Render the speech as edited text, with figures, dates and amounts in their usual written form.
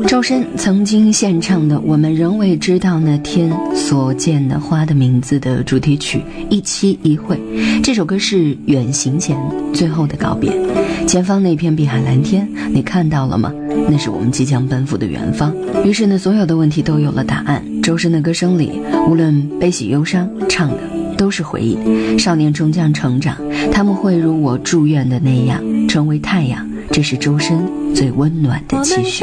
周深曾经献唱的《我们仍未知道那天所见的花的名字》的主题曲《一期一会》，这首歌是远行前最后的告别。前方那片碧海蓝天，你看到了吗？那是我们即将奔赴的远方。于是呢，所有的问题都有了答案。周深的歌声里，无论悲喜忧伤，唱的都是回忆。少年终将成长，他们会如我祝愿的那样成为太阳，这是周深最温暖的期许。